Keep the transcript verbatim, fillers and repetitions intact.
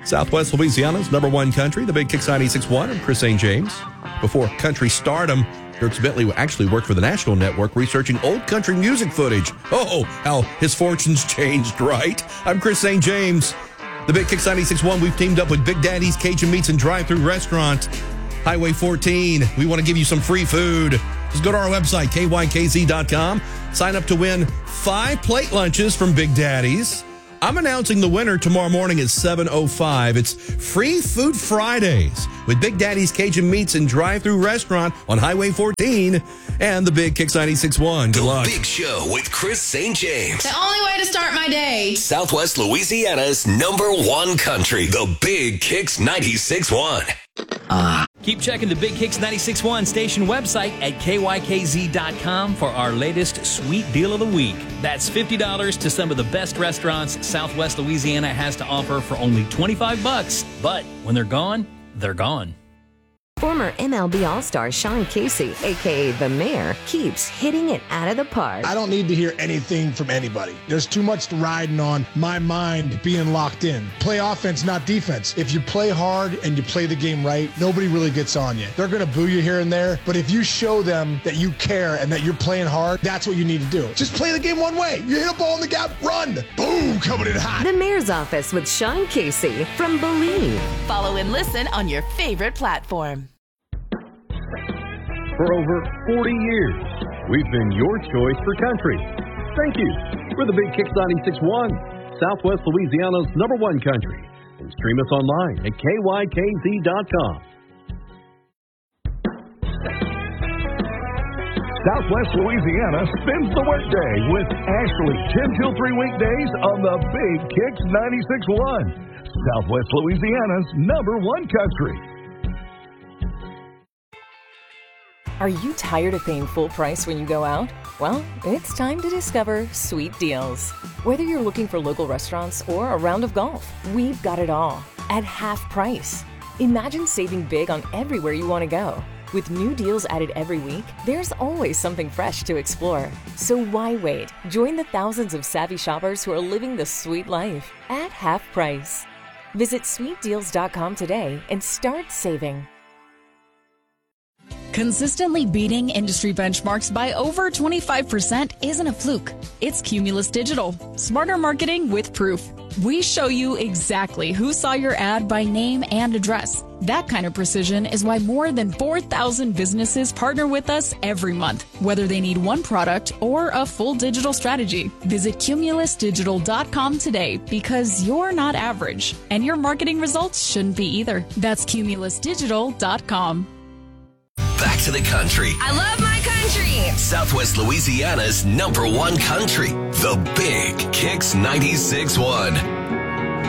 Southwest Louisiana's number one country, the Big Kicks ninety-six point one. I'm Chris Saint James. Before country stardom, Dierks Bentley actually worked for the National Network researching old country music footage. Oh, how his fortunes changed, right? I'm Chris Saint James. The Big Kicks ninety-six point one, we've teamed up with Big Daddy's Cajun Meats and Drive-Thru Restaurant, Highway fourteen. We want to give you some free food. Just go to our website, K Y K Z dot com. Sign up to win five plate lunches from Big Daddy's. I'm announcing the winner tomorrow morning at seven oh five. It's Free Food Fridays with Big Daddy's Cajun Meats and Drive-Thru Restaurant on Highway fourteen and the Big Kicks ninety-six point one. Good luck. The Big Show with Chris Saint James. The only way to start my day. Southwest Louisiana's number one country, the Big Kicks ninety-six point one. Uh. Keep checking the Big Kicks ninety-six point one station website at K Y K Z dot com for our latest sweet deal of the week. That's fifty dollars to some of the best restaurants Southwest Louisiana has to offer for only twenty-five bucks. But when they're gone, they're gone. Former M L B All-Star Sean Casey, a k a. The Mayor, keeps hitting it out of the park. I don't need to hear anything from anybody. There's too much riding on my mind being locked in. Play offense, not defense. If you play hard and you play the game right, nobody really gets on you. They're going to boo you here and there, but if you show them that you care and that you're playing hard, that's what you need to do. Just play the game one way. You hit a ball in the gap, run. Boom, coming in hot. The Mayor's Office with Sean Casey from Believe. Follow and listen on your favorite platform. For over forty years, we've been your choice for country. Thank you. We're the Big Kicks ninety-six point one, Southwest Louisiana's number one country. And stream us online at K Y K Z dot com. Southwest Louisiana spends the workday with Ashley ten till three weekdays on the Big Kicks ninety-six point one, Southwest Louisiana's number one country. Are you tired of paying full price when you go out? Well, it's time to discover Sweet Deals. Whether you're looking for local restaurants or a round of golf, we've got it all at half price. Imagine saving big on everywhere you want to go. With new deals added every week, there's always something fresh to explore. So why wait? Join the thousands of savvy shoppers who are living the sweet life at half price. Visit sweet deals dot com today and start saving. Consistently beating industry benchmarks by over twenty-five percent isn't a fluke. It's Cumulus Digital. Smarter marketing with proof. We show you exactly who saw your ad by name and address. That kind of precision is why more than four thousand businesses partner with us every month, whether they need one product or a full digital strategy. Visit Cumulus Digital dot com today because you're not average, and your marketing results shouldn't be either. That's Cumulus Digital dot com. Back to the country. I love my country. Southwest Louisiana's number one country, the Big Kicks ninety-six point one.